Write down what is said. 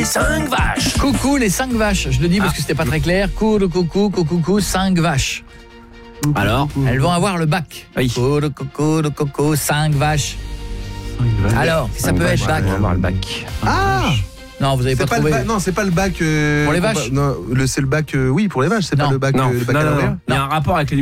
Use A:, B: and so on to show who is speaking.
A: les 5 vaches.
B: Coucou les 5 vaches. Je le dis parce que c'était pas très clair. Coucou, 5 vaches.
C: Alors
B: Elles vont avoir le bac.
C: Oui.
B: Coucou, 5 vaches. Alors, ça peut être bac.
C: On va voir le bac.
D: Ah,
B: Non, vous avez pas
D: c'est pas
B: trouvé.
D: le bac. Non, c'est pas le bac.
B: Pour les vaches.
D: Non, c'est le bac. Oui, pour les vaches. C'est
B: Non.
D: pas le bac.
C: Non,
D: le bac
C: non,
D: à
C: non,
D: l'envers.
C: non. Il y a un rapport avec les